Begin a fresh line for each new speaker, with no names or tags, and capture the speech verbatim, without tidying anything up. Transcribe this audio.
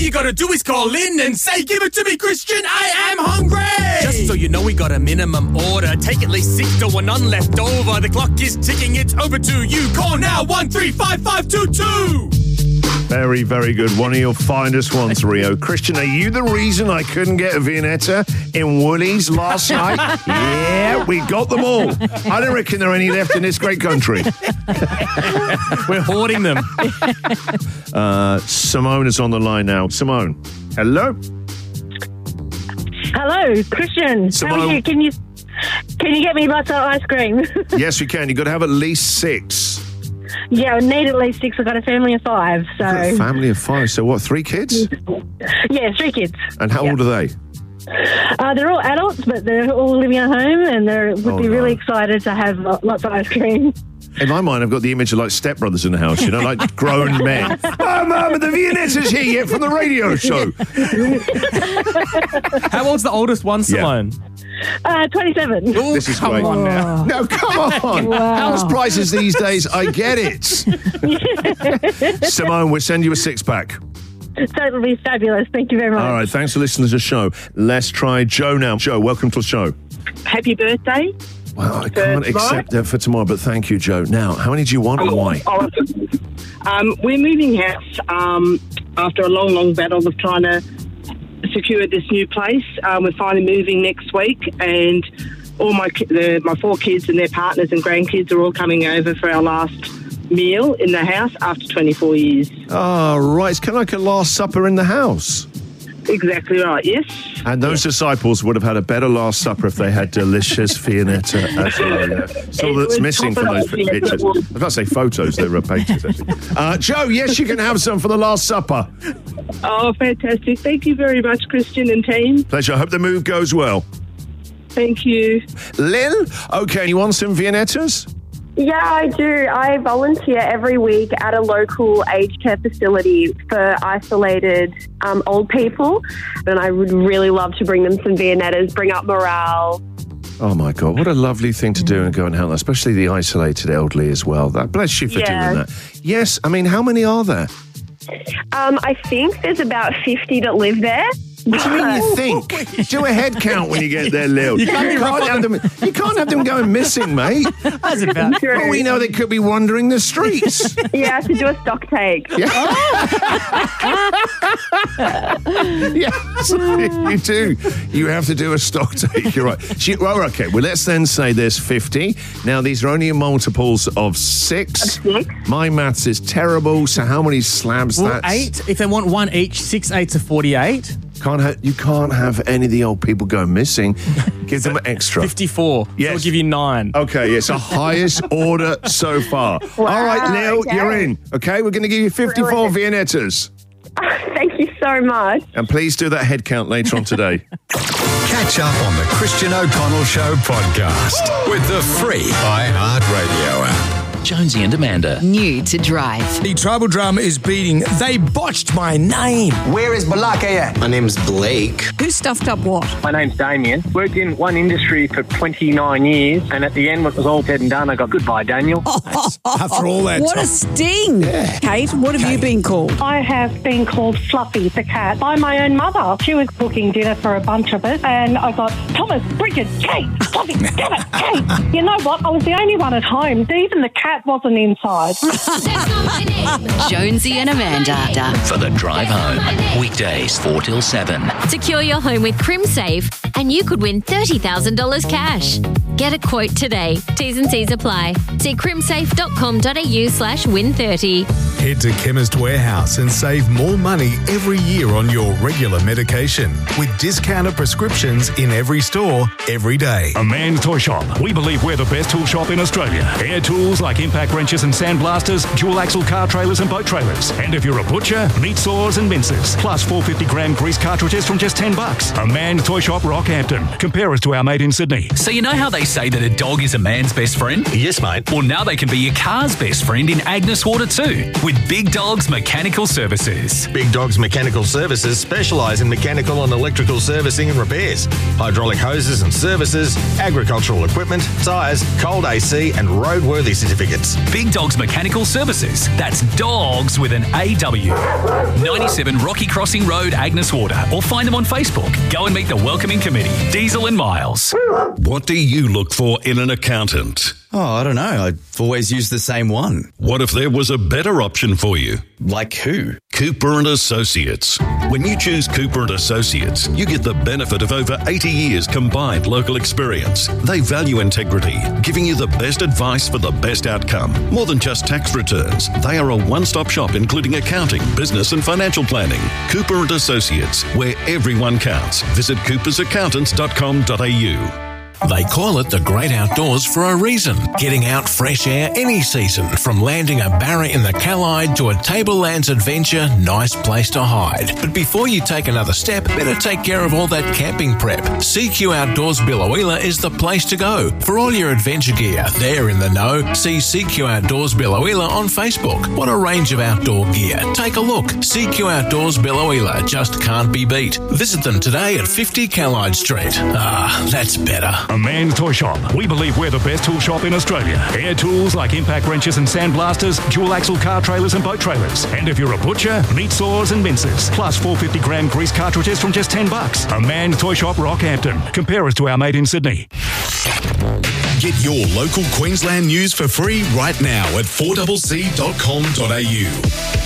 you gotta do is call in and say, give it to me, Christian, I am hungry! Just so you know, we got a minimum order. Take at least six to one none left over. The clock is ticking, it's over to you. Call now, one three five five two two.
Very, very good. One of your finest ones, Rio. Christian, are you the reason I couldn't get a Viennetta in Woolies last night? Yeah, we got them all. I don't reckon there are any left in this great country.
We're hoarding them.
Uh, Simone is on the line now. Simone, hello.
Hello, Christian.
Simone.
How are you? Can you can you get me lots of ice cream?
Yes, we can. You've got to have at least six.
Yeah, I need at least six. I've got a family of five. So
A family of five. So what, three kids?
Yeah, three kids.
And how
yeah.
old are they?
Uh, they're all adults, but they're all living at home, and they would
Oh,
be
no.
really excited to have lots of ice cream.
In my mind, I've got the image of like stepbrothers in the house, you know, like grown men. Oh, Mum, the Viennetta's here yet from the radio show.
How old's the oldest one, Simone?
Uh, twenty-seven.
Ooh,
This is
come
great.
on now.
No, come on. House prices these days, I get it. Simone, we'll send you a six-pack.
That would be fabulous. Thank you very much.
All right, thanks for listening to the show. Let's try Joe now. Joe, welcome to the show.
Happy birthday.
Well, I can't
tomorrow?
accept that for tomorrow, but thank you, Joe. Now, how many do you want and why?
Oh, um, we're moving house um, after a long, long battle of trying to secure this new place. Um, we're finally moving next week, and all my ki- the, my four kids and their partners and grandkids are all coming over for our last meal in the house after twenty-four years.
Oh, right. It's kind of like a Last Supper in the house.
Exactly right, yes.
And those disciples would have had a better Last Supper if they had delicious Viennetta as well. Yeah. That's all that's missing from those pictures. I was going to say photos, they were paintings, actually. Uh, Joe, yes, you can have some for the Last Supper.
Oh, fantastic. Thank you very much, Christian and team.
Pleasure. I hope the move goes well.
Thank you.
Lynn, okay, you want some Viennettas?
Yeah, I do. I volunteer every week at a local aged care facility for isolated um, old people, and I would really love to bring them some Viennettas, bring up morale.
Oh, my God, what a lovely thing to do and go and help, especially the isolated elderly as well. That bless you for
Yeah.
doing that. Yes, I mean, how many are there?
Um, I think there's about fifty that live there.
What do you mean you think? Do a head count when you get there, Lil. You can't, have them, you can't have them going missing, mate.
That's about
True.
Well, we know they could be wandering the streets.
Yeah, I have to do a stock take.
Yeah. Yes, you do. You have to do a stock take. You're right. She, well, okay, well, let's then say there's fifty. Now, these are only multiples of six.
Of six.
My maths is terrible, so how many slabs
Well,
that's...
eight. If they want one each, six eights are forty-eight.
Can't ha- you can't have any of the old people going missing. Give them an extra.
fifty-four.
Yes.
So we'll give you nine.
Okay, it's the highest order so far.
Wow,
All right, Lil,
okay.
you're in. Okay, we're going to give you fifty-four Viennettas.
Thank you so much.
And please do that head count later on today.
Catch up on the Christian O'Connell Show podcast with the free iHeartRadio app.
Jonesy and Amanda.
New to drive.
The tribal drama is beating. They botched my name.
Where is Balaka at?
My name's Blake.
Who stuffed up what?
My name's Damien. Worked in one industry for twenty-nine years, and at the end, when it was all said and done, I got goodbye, Daniel.
After all that
What
time.
a sting.
Yeah.
Kate, what have you been called?
I have been called Fluffy the cat by my own mother. She was cooking dinner for a bunch of us, and I got Thomas, Bridget, Kate, Fluffy, damn it, Kate. You know what? I was the only one at home. Even the cat wasn't inside.
Jonesy and Amanda.
For the drive home. Weekdays four till seven.
Secure your home with CrimSafe and you could win thirty thousand dollars cash. Get a quote today. T's and C's apply. See crimsafe.com.au slash win 30.
Head to Chemist Warehouse and save more money every year on your regular medication with discounted prescriptions in every store, every day.
A Man's Toy Shop. We believe we're the best tool shop in Australia. Air tools like impact wrenches and sandblasters, dual axle car trailers and boat trailers. And if you're a butcher, meat saws and mincers. Plus four hundred fifty gram grease cartridges from just ten bucks. A Man's Toy Shop rocks Rockhampton. Compare us to our mate in Sydney.
So you know how they say that a dog is a man's best friend?
Yes, mate.
Well, now they can be your car's best friend in Agnes Water too, with Big Dogs Mechanical Services.
Big Dogs Mechanical Services specialise in mechanical and electrical servicing and repairs, hydraulic hoses and services, agricultural equipment, tyres, cold A C and roadworthy certificates.
Big Dogs Mechanical Services. That's dogs with an A W. ninety-seven Rocky Crossing Road, Agnes Water, or find them on Facebook. Go and meet the welcoming committee, Diesel and Miles.
What do you look for in an accountant?
Oh, I don't know. I've always used the same one.
What if there was a better option for you?
Like who?
Cooper and Associates. When you choose Cooper and Associates, you get the benefit of over eighty years combined local experience. They value integrity, giving you the best advice for the best outcome. More than just tax returns, they are a one-stop shop including accounting, business and financial planning. Cooper and Associates, where everyone counts. Visit coopers accountants dot com dot a u.
They call it the great outdoors for a reason. Getting out fresh air any season, from landing a barra in the Callide to a Tablelands adventure, nice place to hide. But before you take another step, better take care of all that camping prep. C Q Outdoors Billowheeler is the place to go. For all your adventure gear, they're in the know. See C Q Outdoors Billowheeler on Facebook. What a range of outdoor gear. Take a look. C Q Outdoors Billowheeler just can't be beat. Visit them today at fifty Callide Street. Ah, that's better.
A Man's Toy Shop. We believe we're the best tool shop in Australia. Air tools like impact wrenches and sandblasters, dual axle car trailers and boat trailers. And if you're a butcher, meat saws and mincers. Plus four hundred fifty gram grease cartridges from just ten bucks. A Man's Toy Shop, Rockhampton. Compare us to our mate in Sydney.
Get your local Queensland news for free right now at four c c dot com dot a u.